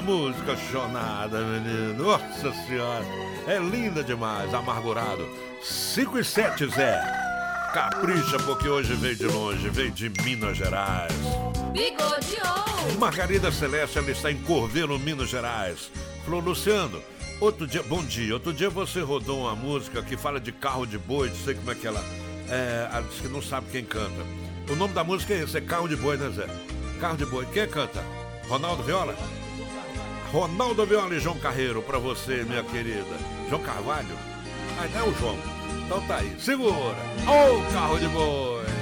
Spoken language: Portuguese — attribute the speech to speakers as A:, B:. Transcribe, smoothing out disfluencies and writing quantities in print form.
A: música chonada, menino. Nossa senhora, é linda demais, amargurado. 5 e 7, Zé. Capricha porque hoje veio de longe, veio de Minas Gerais.
B: Bigodeou.
A: Margarida Celeste, ela está em Corvelo, Minas Gerais. Falou, Luciano, outro dia, bom dia. Outro dia você rodou uma música que fala de carro de boi, não sei como é que ela... ela disse que não sabe quem canta. O nome da música é esse, é Carro de Boi, né, Zé? Carro de Boi. Quem canta? Ronaldo Viola? Ronaldo Viola e João Carreiro, pra você, minha querida. João Carvalho? Ah, não é o João. Então tá aí, segura. Ô, Carro de Boi.